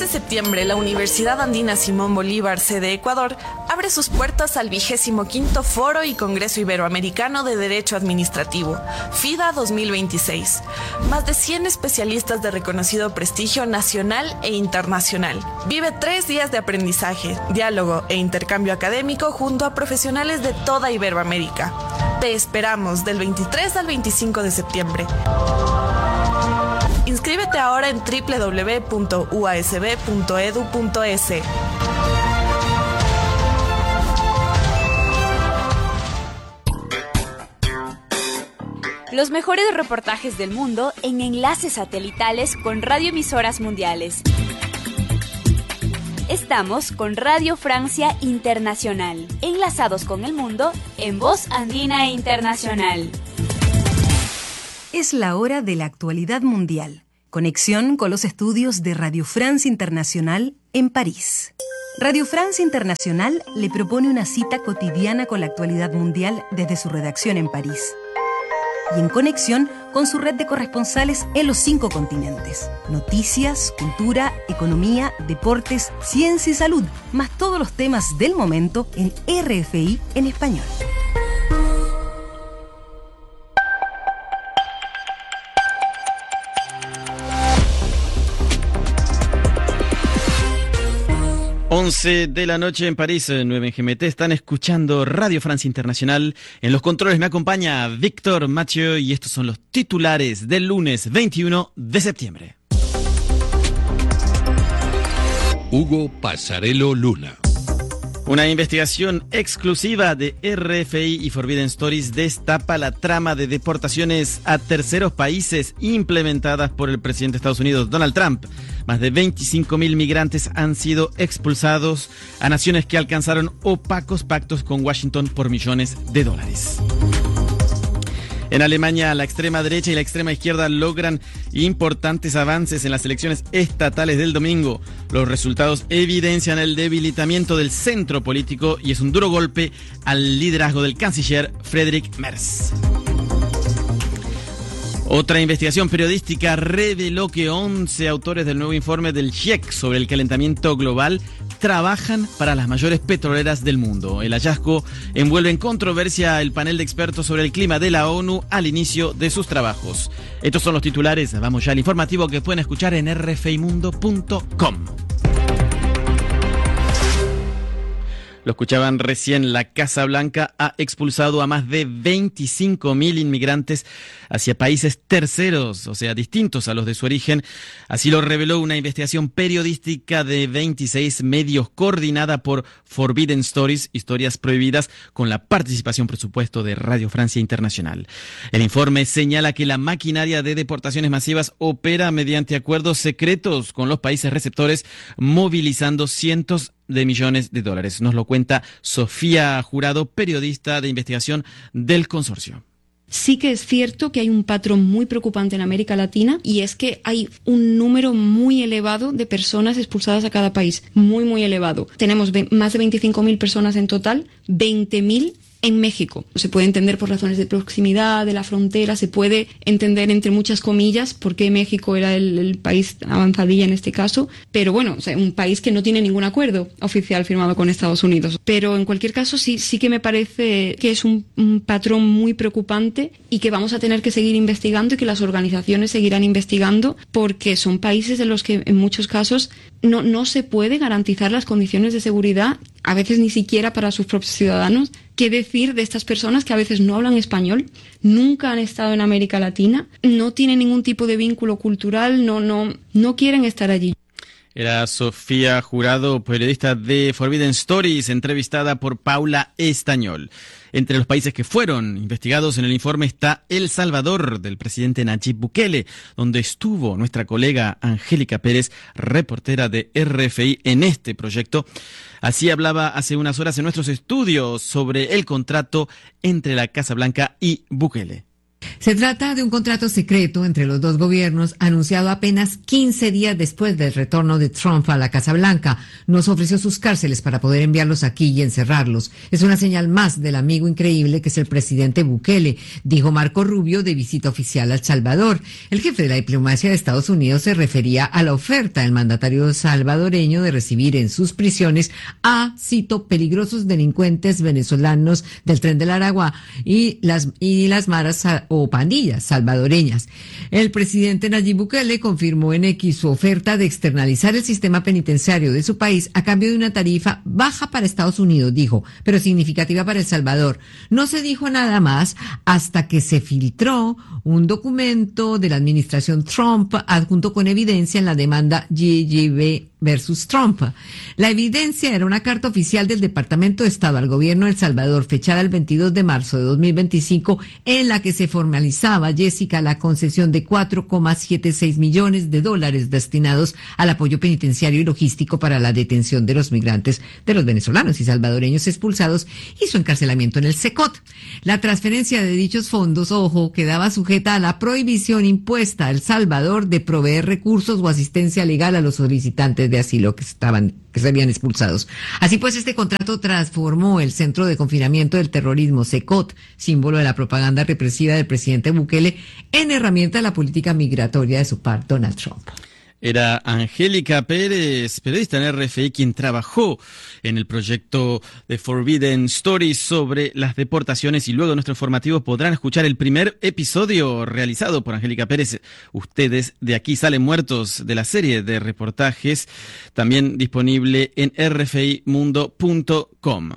Este septiembre, la Universidad Andina Simón Bolívar, sede Ecuador, abre sus puertas al 25º Foro y Congreso Iberoamericano de Derecho Administrativo, FIDA 2026. Más de 100 especialistas de reconocido prestigio nacional e internacional. Vive 3 días de aprendizaje, diálogo e intercambio académico junto a profesionales de toda Iberoamérica. Te esperamos del 23 al 25 de septiembre. Inscríbete ahora en www.uasb.edu.es. Los mejores reportajes del mundo en enlaces satelitales con radioemisoras mundiales. Estamos con Radio Francia Internacional, enlazados con el mundo en Voz Andina Internacional. Es la hora de la actualidad mundial. Conexión con los estudios de Radio France Internacional en París. Radio France Internacional le propone una cita cotidiana con la actualidad mundial desde su redacción en París. Y en conexión con su red de corresponsales en los 5 continentes. Noticias, cultura, economía, deportes, ciencia y salud, más todos los temas del momento en RFI en español. Once de la noche en París, 9 en GMT. Están escuchando Radio Francia Internacional. En los controles me acompaña Víctor Mathieu y estos son los titulares del lunes 21 de septiembre. Hugo Pasarello Luna. Una investigación exclusiva de RFI y Forbidden Stories destapa la trama de deportaciones a terceros países implementadas por el presidente de Estados Unidos, Donald Trump. Más de 25.000 migrantes han sido expulsados a naciones que alcanzaron opacos pactos con Washington por millones de dólares. En Alemania, la extrema derecha y la extrema izquierda logran importantes avances en las elecciones estatales del domingo. Los resultados evidencian el debilitamiento del centro político y es un duro golpe al liderazgo del canciller Friedrich Merz. Otra investigación periodística reveló que 11 autores del nuevo informe del GIEC sobre el calentamiento global trabajan para las mayores petroleras del mundo. El hallazgo envuelve en controversia el panel de expertos sobre el clima de la ONU al inicio de sus trabajos. Estos son los titulares. Vamos ya al informativo que pueden escuchar en rfimundo.com. Lo escuchaban recién, la Casa Blanca ha expulsado a más de 25.000 inmigrantes hacia países terceros, o sea, distintos a los de su origen. Así lo reveló una investigación periodística de 26 medios coordinada por Forbidden Stories, Historias Prohibidas, con la participación, por supuesto, de Radio Francia Internacional. El informe señala que la maquinaria de deportaciones masivas opera mediante acuerdos secretos con los países receptores, movilizando cientos de millones de dólares. Nos lo cuenta Sofía Jurado, periodista de investigación del consorcio. Sí que es cierto que hay un patrón muy preocupante en América Latina y es que hay un número muy elevado de personas expulsadas a cada país. Muy, muy elevado. Tenemos más de 25.000 personas en total, 20.000 en México. Se puede entender por razones de proximidad, de la frontera, se puede entender entre muchas comillas por qué México era el país avanzadilla en este caso, pero bueno, o sea, un país que no tiene ningún acuerdo oficial firmado con Estados Unidos. Pero en cualquier caso sí que me parece que es un patrón muy preocupante y que vamos a tener que seguir investigando y que las organizaciones seguirán investigando porque son países en los que en muchos casos no se puede garantizar las condiciones de seguridad, a veces ni siquiera para sus propios ciudadanos. ¿Qué decir de estas personas que a veces no hablan español, nunca han estado en América Latina, no tienen ningún tipo de vínculo cultural, no quieren estar allí? Era Sofía Jurado, periodista de Forbidden Stories, entrevistada por Paula Estañol. Entre los países que fueron investigados en el informe está El Salvador, del presidente Nayib Bukele, donde estuvo nuestra colega Angélica Pérez, reportera de RFI en este proyecto. Así hablaba hace unas horas en nuestros estudios sobre el contrato entre la Casa Blanca y Bukele. Se trata de un contrato secreto entre los dos gobiernos anunciado apenas 15 días después del retorno de Trump a la Casa Blanca. Nos ofreció sus cárceles para poder enviarlos aquí y encerrarlos. Es una señal más del amigo increíble que es el presidente Bukele, dijo Marco Rubio de visita oficial a El Salvador. El jefe de la diplomacia de Estados Unidos se refería a la oferta del mandatario salvadoreño de recibir en sus prisiones a, cito, peligrosos delincuentes venezolanos del Tren del Aragua y las maras o pandillas salvadoreñas. El presidente Nayib Bukele confirmó en X su oferta de externalizar el sistema penitenciario de su país a cambio de una tarifa baja para Estados Unidos, dijo, pero significativa para El Salvador. No se dijo nada más hasta que se filtró un documento de la administración Trump adjunto con evidencia en la demanda GGB versus Trump. La evidencia era una carta oficial del Departamento de Estado al gobierno de El Salvador fechada el 22 de marzo de 2025 en la que se formalizaba, Jessica, la concesión de $4,76 millones destinados al apoyo penitenciario y logístico para la detención de los migrantes, de los venezolanos y salvadoreños expulsados y su encarcelamiento en el SECOT. La transferencia de dichos fondos, ojo, quedaba sujeta a la prohibición impuesta a El Salvador de proveer recursos o asistencia legal a los solicitantes de asilo que se habían expulsados. Así pues, este contrato transformó el centro de confinamiento del terrorismo, SECOT, símbolo de la propaganda represiva del presidente Bukele, en herramienta de la política migratoria de su par, Donald Trump. Era Angélica Pérez, periodista en RFI, quien trabajó en el proyecto de Forbidden Stories sobre las deportaciones, y luego en nuestro informativo podrán escuchar el primer episodio realizado por Angélica Pérez. Ustedes de aquí salen muertos, de la serie de reportajes, también disponible en rfimundo.com.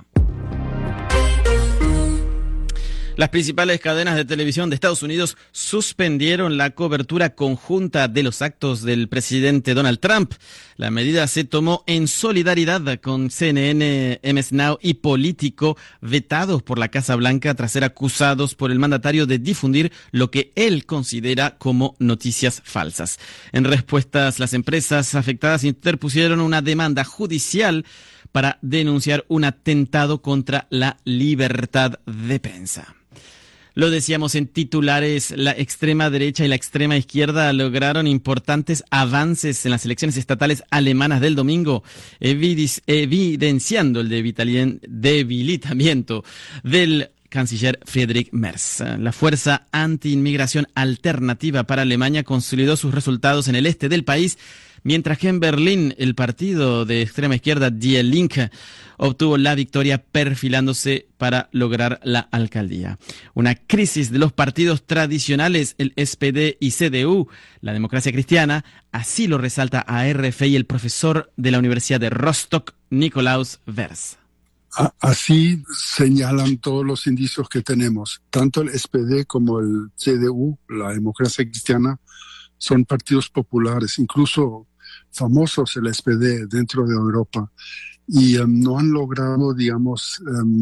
Las principales cadenas de televisión de Estados Unidos suspendieron la cobertura conjunta de los actos del presidente Donald Trump. La medida se tomó en solidaridad con CNN, MS Now y Político, vetados por la Casa Blanca tras ser acusados por el mandatario de difundir lo que él considera como noticias falsas. En respuestas, las empresas afectadas interpusieron una demanda judicial para denunciar un atentado contra la libertad de prensa. Lo decíamos en titulares, la extrema derecha y la extrema izquierda lograron importantes avances en las elecciones estatales alemanas del domingo, evidenciando el debilitamiento del canciller Friedrich Merz. La fuerza anti-inmigración alternativa para Alemania consolidó sus resultados en el este del país, mientras que en Berlín el partido de extrema izquierda Die Linke obtuvo la victoria perfilándose para lograr la alcaldía. Una crisis de los partidos tradicionales, el SPD y CDU, la democracia cristiana, así lo resalta a RFI el profesor de la Universidad de Rostock, Nikolaus Vers. Así señalan todos los indicios que tenemos. Tanto el SPD como el CDU, la democracia cristiana, son partidos populares, incluso famosos el SPD dentro de Europa, y no han logrado, digamos,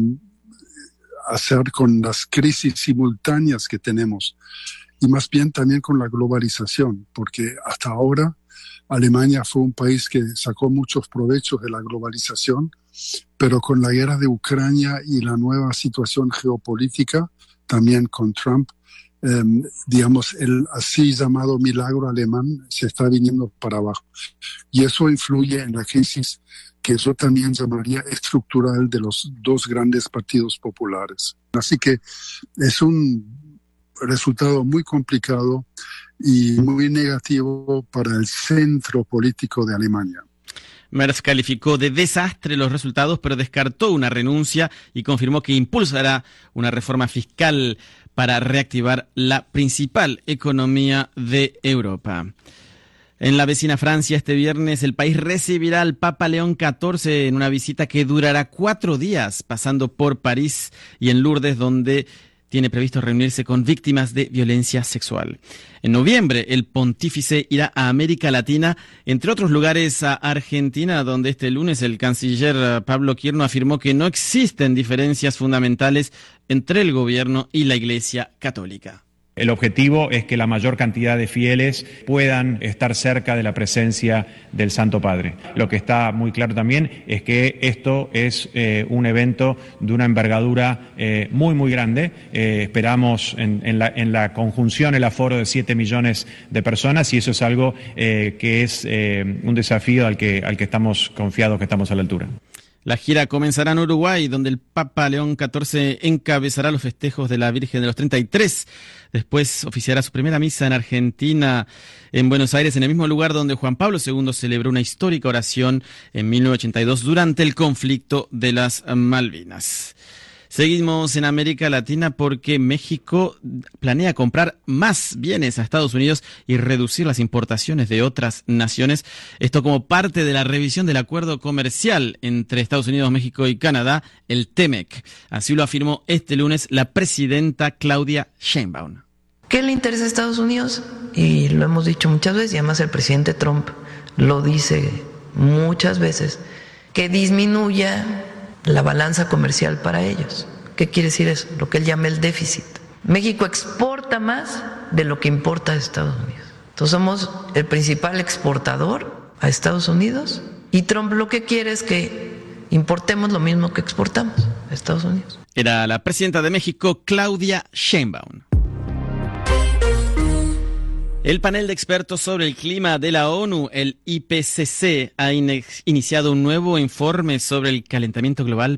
hacer con las crisis simultáneas que tenemos, y más bien también con la globalización, porque hasta ahora Alemania fue un país que sacó muchos provechos de la globalización, pero con la guerra de Ucrania y la nueva situación geopolítica, también con Trump, digamos, el así llamado milagro alemán se está viniendo para abajo. Y eso influye en la crisis que yo también llamaría estructural de los dos grandes partidos populares. Así que es un resultado muy complicado y muy negativo para el centro político de Alemania. Merz calificó de desastre los resultados, pero descartó una renuncia y confirmó que impulsará una reforma fiscal para reactivar la principal economía de Europa. En la vecina Francia, este viernes, el país recibirá al Papa León XIV en una visita que durará 4 días, pasando por París y en Lourdes, donde tiene previsto reunirse con víctimas de violencia sexual. En noviembre, el pontífice irá a América Latina, entre otros lugares a Argentina, donde este lunes el canciller Pablo Quirno afirmó que no existen diferencias fundamentales entre el gobierno y la Iglesia Católica. El objetivo es que la mayor cantidad de fieles puedan estar cerca de la presencia del Santo Padre. Lo que está muy claro también es que esto es un evento de una envergadura muy grande. Esperamos en la conjunción el aforo de 7 millones de personas, y eso es algo que es un desafío al que estamos confiados que estamos a la altura. La gira comenzará en Uruguay, donde el Papa León XIV encabezará los festejos de la Virgen de los 33. Después oficiará su primera misa en Argentina, en Buenos Aires, en el mismo lugar donde Juan Pablo II celebró una histórica oración en 1982 durante el conflicto de las Malvinas. Seguimos en América Latina porque México planea comprar más bienes a Estados Unidos y reducir las importaciones de otras naciones. Esto como parte de la revisión del acuerdo comercial entre Estados Unidos, México y Canadá, el TEMEC. Así lo afirmó este lunes la presidenta Claudia Sheinbaum. ¿Qué le interesa a Estados Unidos? Y lo hemos dicho muchas veces, y además el presidente Trump lo dice muchas veces, que disminuya la balanza comercial para ellos. ¿Qué quiere decir eso? Lo que él llama el déficit. México exporta más de lo que importa a Estados Unidos. Entonces somos el principal exportador a Estados Unidos, y Trump lo que quiere es que importemos lo mismo que exportamos a Estados Unidos. Era la presidenta de México, Claudia Sheinbaum. El panel de expertos sobre el clima de la ONU, el IPCC, ha iniciado un nuevo informe sobre el calentamiento global